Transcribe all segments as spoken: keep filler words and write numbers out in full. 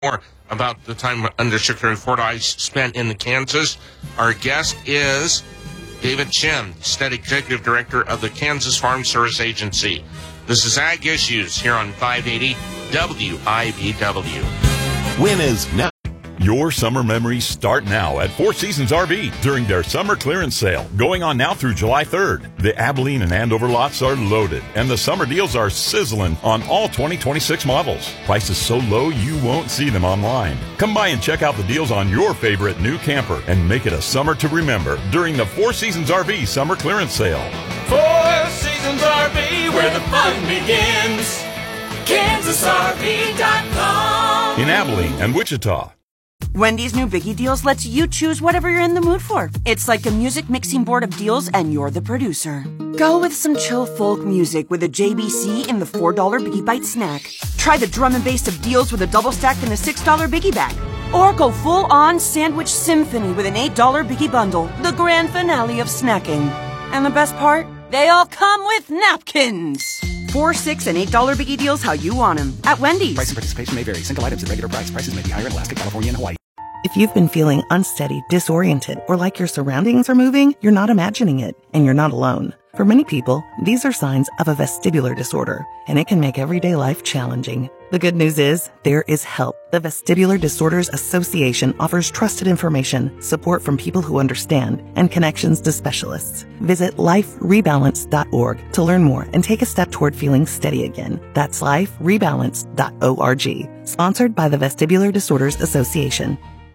more about the time Undersecretary Fordyce spent in Kansas. Our guest is David Chim, State Executive Director of the Kansas Farm Service Agency. This is Ag Issues here on five eighty W I B W. Win is now. Your summer memories start now at Four Seasons R V during their summer clearance sale, going on now through July third. The Abilene and Andover lots are loaded, and the summer deals are sizzling on all twenty twenty-six models. Prices so low you won't see them online. Come by and check out the deals on your favorite new camper and make it a summer to remember during the Four Seasons R V summer clearance sale. Four Seasons R V, where the fun begins. Kansas R V dot com. In Abilene and Wichita. Wendy's new Biggie Deals lets you choose whatever you're in the mood for. It's like a music mixing board of deals, and you're the producer. Go with some chill folk music with a J B C in the four dollar Biggie Bite snack. Try the drum and bass of deals with a double stack in the six dollar Biggie Bag. Or go full-on sandwich symphony with an eight dollar Biggie Bundle, the grand finale of snacking. And the best part? They all come with napkins. Four, six, and eight dollar Biggie Deals how you want them at Wendy's. Price and participation may vary. Single items at regular price. Prices may be higher in Alaska, California, and Hawaii. If you've been feeling unsteady, disoriented, or like your surroundings are moving, you're not imagining it, and you're not alone. For many people, these are signs of a vestibular disorder, and it can make everyday life challenging. The good news is, there is help. The Vestibular Disorders Association offers trusted information, support from people who understand, and connections to specialists. Visit life rebalance dot org to learn more and take a step toward feeling steady again. That's life rebalance dot org. Sponsored by the Vestibular Disorders Association.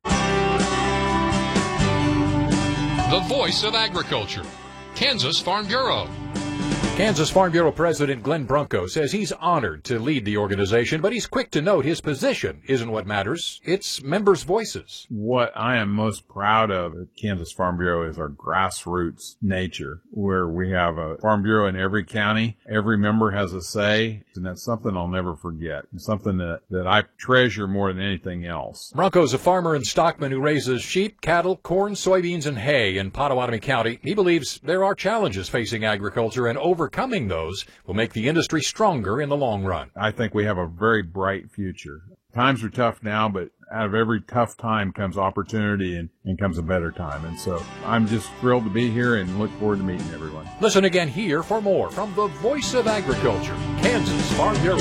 The voice of agriculture, Kansas Farm Bureau. Kansas Farm Bureau President Glenn Bronco says he's honored to lead the organization, but he's quick to note his position isn't what matters. It's members' voices. What I am most proud of at Kansas Farm Bureau is our grassroots nature, where we have a Farm Bureau in every county. Every member has a say, and that's something I'll never forget. It's something that, that I treasure more than anything else. Bronco's a farmer and stockman who raises sheep, cattle, corn, soybeans, and hay in Pottawatomie County. He believes there are challenges facing agriculture, and over Overcoming those will make the industry stronger in the long run. I think we have a very bright future. Times are tough now, but out of every tough time comes opportunity and, and comes a better time. And so I'm just thrilled to be here and look forward to meeting everyone. Listen again here for more from the voice of agriculture, Kansas Farm Bureau.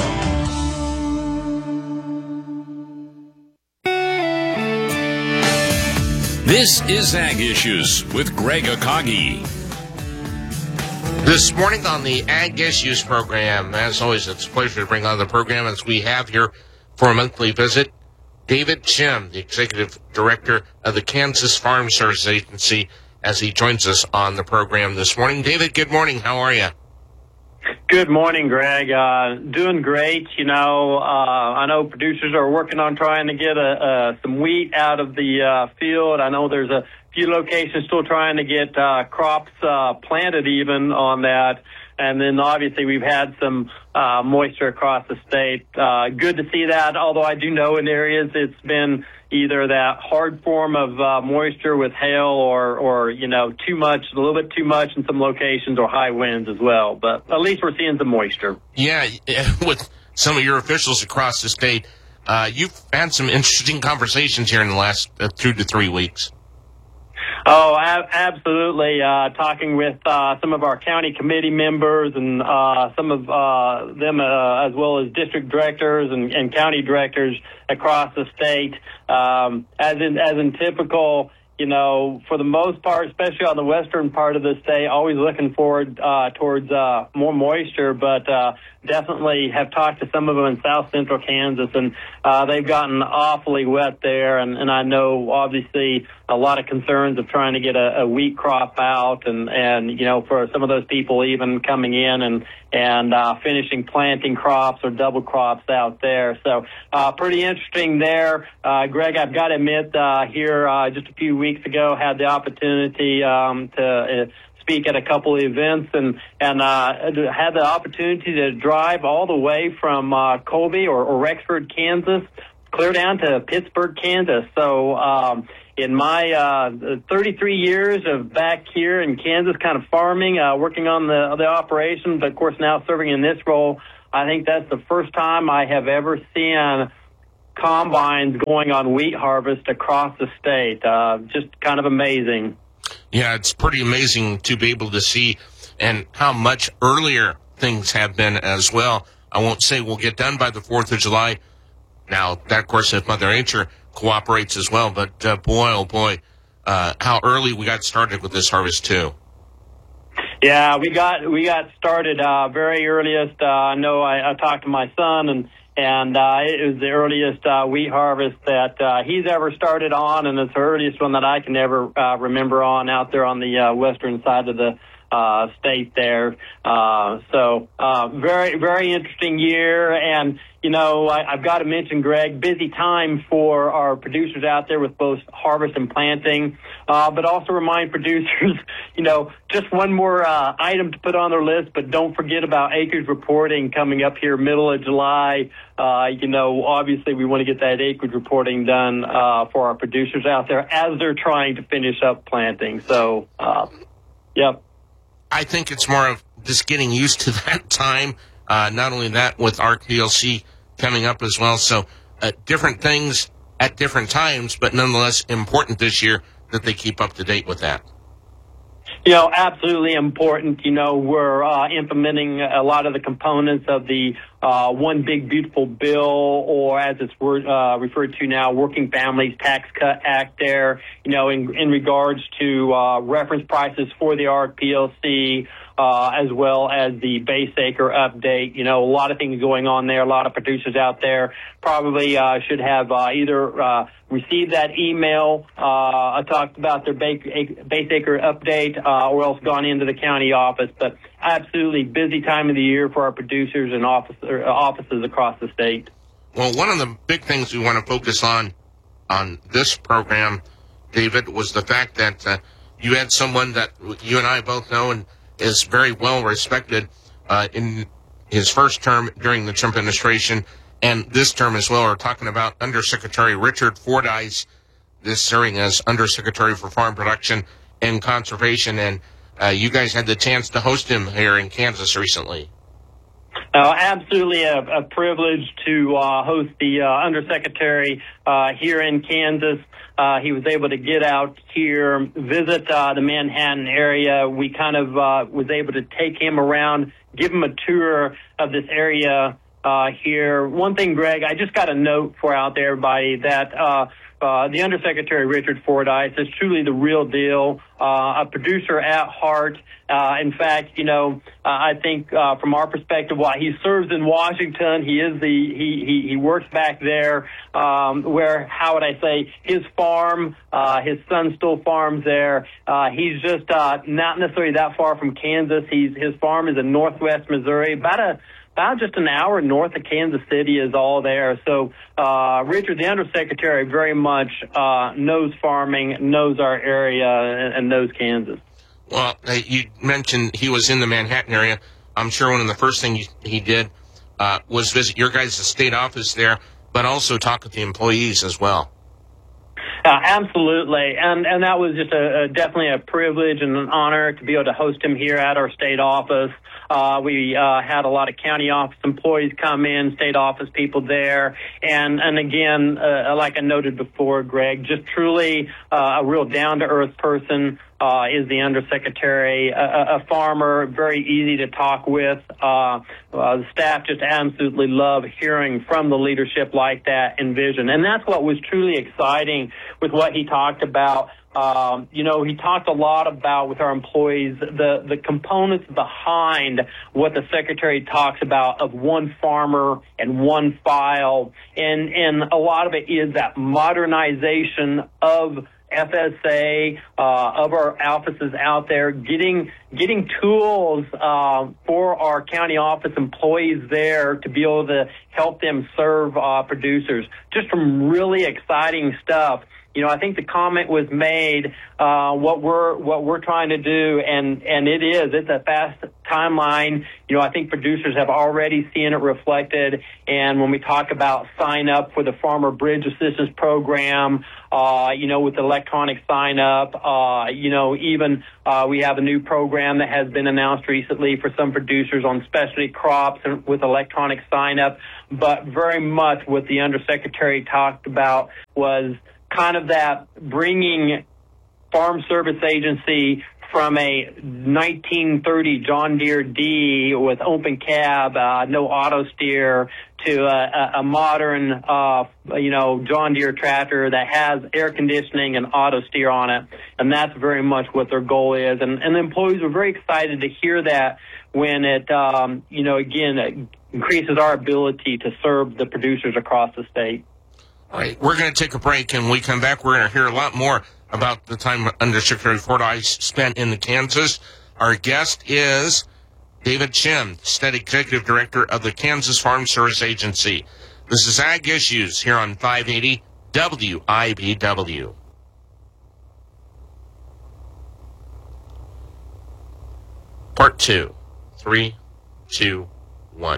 This is Ag Issues with Greg Akagi. This morning on the Ag Issues program, as always, it's a pleasure to bring on the program as we have here for a monthly visit, David Chim, the Executive Director of the Kansas Farm Service Agency, as he joins us on the program this morning. David, good morning. How are you? Good morning, Greg. Uh, doing great. You know, uh, I know producers are working on trying to get a, a, some wheat out of the uh, field. I know there's a few locations still trying to get uh, crops uh, planted even on that. And then obviously we've had some uh, moisture across the state. Uh, good to see that, although I do know in areas it's been either that hard form of uh, moisture with hail or, or, you know, too much, a little bit too much in some locations, or high winds as well. But at least we're seeing some moisture. Yeah, with some of your officials across the state, uh, you've had some interesting conversations here in the last uh, two to three weeks. Oh, ab- absolutely. Uh, talking with uh, some of our county committee members and uh, some of uh, them, uh, as well as district directors and, and county directors across the state. Um, as in, as in typical, you know, for the most part, especially on the western part of the state, always looking forward uh, towards uh, more moisture, but uh, definitely have talked to some of them in south central Kansas, and uh, they've gotten awfully wet there. And, and I know, obviously, a lot of concerns of trying to get a, a wheat crop out, and, and, you know, for some of those people even coming in and, and uh, finishing planting crops or double crops out there. So uh, pretty interesting there. Uh, Greg, I've got to admit, uh, here uh, just a few weeks ago, had the opportunity um, to uh, speak at a couple of events, and and uh, had the opportunity to drive all the way from uh, Colby or, or Rexford, Kansas, clear down to Pittsburgh, Kansas. So um, in my uh, thirty-three years of back here in Kansas, kind of farming, uh, working on the the operation, but of course now serving in this role, I think that's the first time I have ever seen combines going on wheat harvest across the state. Uh, just kind of amazing. Yeah, it's pretty amazing to be able to see and how much earlier things have been as well. I won't say we'll get done by the fourth of July. Now, that, of course, if Mother Nature cooperates as well. But, uh, boy, oh, boy, uh, how early we got started with this harvest, too. Yeah, we got we got started uh, very earliest. Uh, I know I, I talked to my son, and and uh, it was the earliest uh, wheat harvest that uh, he's ever started on, and it's the earliest one that I can ever uh, remember on out there on the uh, western side of the uh, state there. Uh, so uh, very, very interesting year. And, you know, I, I've got to mention, Greg, busy time for our producers out there with both harvest and planting, uh, but also remind producers, you know, just one more uh, item to put on their list, but don't forget about acreage reporting coming up here middle of July. Uh, you know, obviously we want to get that acreage reporting done uh, for our producers out there as they're trying to finish up planting. So, uh, yep. I think it's more of just getting used to that time. Uh, not only that, with A R C P L C coming up as well. So uh, different things at different times, but nonetheless important this year that they keep up to date with that. You know, absolutely important. You know, we're uh, implementing a lot of the components of the uh, One Big Beautiful Bill, or as it's word, uh, referred to now, Working Families Tax Cut Act there, you know, in, in regards to uh, reference prices for the A R C P L C, uh, as well as the base acre update. You know, a lot of things going on there. A lot of producers out there probably uh, should have uh, either uh, received that email, uh, talked about their base acre update, uh, or else gone into the county office. But absolutely busy time of the year for our producers and office, or offices across the state. Well, one of the big things we want to focus on on this program, David, was the fact that uh, you had someone that you and I both know and is very well respected uh, in his first term during the Trump administration and this term as well. We're talking about Undersecretary Richard Fordyce, this serving as Undersecretary for Farm Production and Conservation. And uh, you guys had the chance to host him here in Kansas recently. Uh, absolutely a, a privilege to uh, host the uh, Undersecretary uh, here in Kansas. Uh, he was able to get out here, visit uh, the Manhattan area. We kind of uh, was able to take him around, give him a tour of this area uh, here. One thing, Greg, I just got a note for out there, everybody, that uh, uh, the Undersecretary Richard Fordyce is truly the real deal, uh, a producer at heart. Uh, in fact, you know, uh, I think uh, from our perspective, while he serves in Washington, he is the he he, he works back there, um, where how would I say his farm, uh, his son still farms there. Uh, he's just uh, not necessarily that far from Kansas. He's his farm is in Northwest Missouri, about a about just an hour north of Kansas City is all there. So uh, Richard, the Undersecretary, very much uh, knows farming, knows our area, and, and knows Kansas. Well, uh, you mentioned he was in the Manhattan area. I'm sure one of the first things he did uh, was visit your guys' state office there, but also talk with the employees as well. Uh, absolutely, and and that was just a, a definitely a privilege and an honor to be able to host him here at our state office. Uh, we uh, had a lot of county office employees come in, state office people there, and and again, uh, like I noted before, Greg, just truly uh, a real down-to-earth person. Uh, is the Undersecretary, a, a farmer, very easy to talk with. Uh, uh, the staff just absolutely love hearing from the leadership like that and vision. And that's what was truly exciting with what he talked about. Um, you know, he talked a lot about with our employees the, the components behind what the Secretary talks about of one farmer and one file. And, and a lot of it is that modernization of F S A, uh, of our offices out there, getting getting tools uh, for our county office employees there to be able to help them serve uh, producers. Just some really exciting stuff. you know, I think the comment was made, uh, what we're, what we're trying to do, and, and it is, it's a fast timeline. You know, I think producers have already seen it reflected. And when we talk about sign up for the Farmer Bridge Assistance Program, uh, you know, with electronic sign up, uh, you know, even, uh, we have a new program that has been announced recently for some producers on specialty crops and with electronic sign up. But very much what the Undersecretary talked about was kind of that bringing Farm Service Agency from a nineteen thirty John Deere D with open cab, uh, no auto steer, to a, a modern, uh, you know, John Deere tractor that has air conditioning and auto steer on it. And that's very much what their goal is. And, and the employees were very excited to hear that when it, um, you know, again, it increases our ability to serve the producers across the state. All right, we're going to take a break, and when we come back, we're going to hear a lot more about the time Undersecretary Fordyce spent in Kansas. Our guest is David Chim, State Executive Director of the Kansas Farm Service Agency. This is Ag Issues here on five eighty W I B W. Part two. Three, two, one.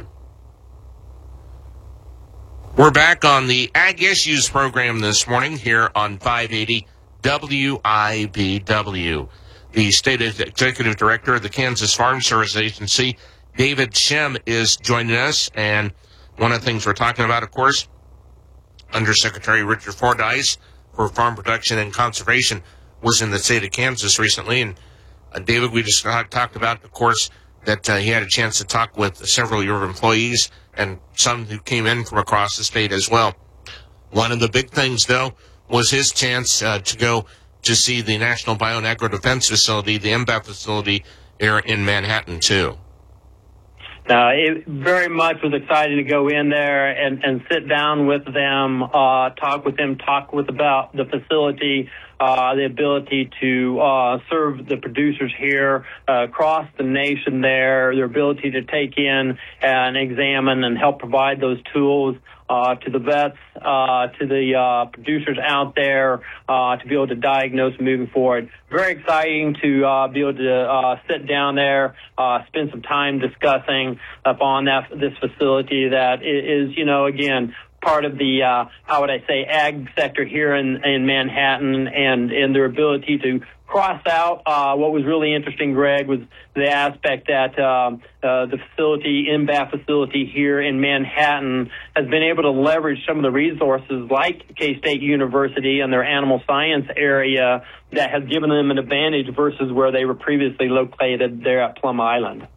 We're back on the Ag Issues program this morning here on five eighty W I B W. The State Executive Director of the Kansas Farm Service Agency, David Chim, is joining us. And one of the things we're talking about, of course, Undersecretary Richard Fordyce for Farm Production and Conservation was in the state of Kansas recently. And uh, David, we just talked about, of course, that uh, he had a chance to talk with several of your employees and some who came in from across the state as well. One of the big things, though, was his chance uh, to go to see the National Bio and Agro Defense Facility, the N B A F facility here in Manhattan, too. Uh, it very much was exciting to go in there and, and sit down with them, uh, talk with them, talk with about the facility, uh, the ability to uh, serve the producers here uh, across the nation there, their ability to take in and examine and help provide those tools uh, to the vets, uh, to the uh, producers out there uh, to be able to diagnose moving forward. Very exciting to uh, be able to uh, sit down there, uh, spend some time discussing upon that this facility that is, you know, again, part of the, uh, how would I say, ag sector here in, in Manhattan, and, and their ability to cross out. Uh, what was really interesting, Greg, was the aspect that um, uh, the facility, N B A F facility here in Manhattan, has been able to leverage some of the resources like K-State University and their animal science area that has given them an advantage versus where they were previously located there at Plum Island.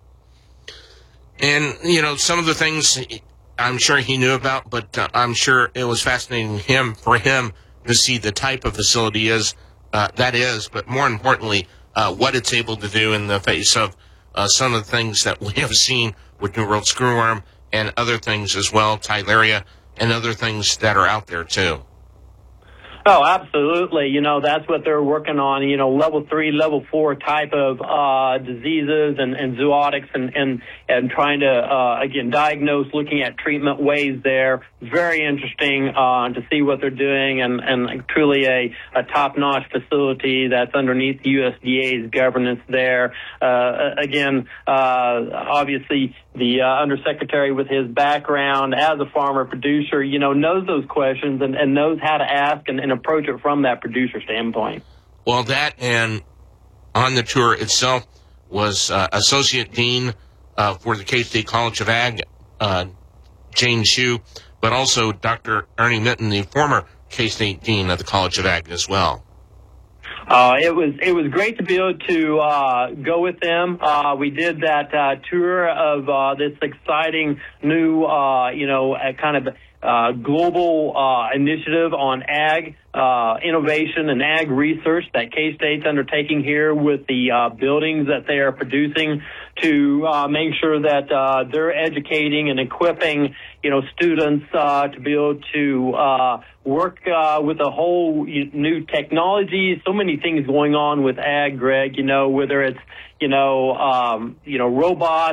And, you know, some of the things I'm sure he knew about, but uh, I'm sure it was fascinating him for him to see the type of facility is uh, that is, but more importantly, uh, what it's able to do in the face of uh, some of the things that we have seen with New World Screwworm and other things as well, Theileria, and other things that are out there too. Oh, absolutely. You know, that's what they're working on, you know, level three, level four type of uh, diseases and, and zoonotics and, and, and trying to, uh, again, diagnose, looking at treatment ways there. Very interesting uh, to see what they're doing, and, and truly a, a top-notch facility that's underneath the U S D A's governance there. Uh, again, uh, obviously, the uh, Undersecretary with his background as a farmer producer, you know, knows those questions and, and knows how to ask and, and approach it from that producer standpoint. Well, that, and on the tour itself was uh, Associate Dean uh, for the K-State College of Ag, uh, Jane Hsu, but also Doctor Ernie Mitten, the former K-State Dean of the College of Ag as well. Uh, it was it was great to be able to uh, go with them. Uh, we did that uh, tour of uh, this exciting new, uh, you know, uh, kind of uh, global uh, initiative on ag uh, innovation and ag research that K-State's undertaking here with the uh, buildings that they are producing to uh, make sure that uh, they're educating and equipping, you know, students uh, to be able to uh, work uh, with a whole new technology. So many things going on with ag, Greg, you know, whether it's, you know, um, you know, robots,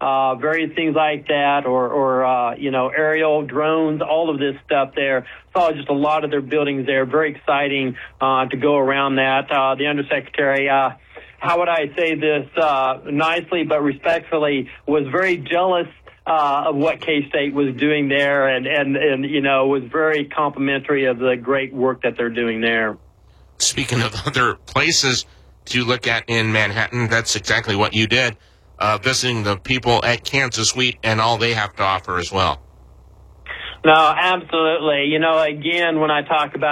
uh, various things like that, or, or uh, you know, aerial drones, all of this stuff there. Saw just a lot of their buildings there. Very exciting uh, to go around that. Uh, the Undersecretary, uh, how would I say this uh, nicely but respectfully, was very jealous uh, of what K-State was doing there, and, and, and, you know, was very complimentary of the great work that they're doing there. Speaking of other places to look at in Manhattan, that's exactly what you did, uh, visiting the people at Kansas Wheat and all they have to offer as well. No, absolutely. You know, again, when I talk about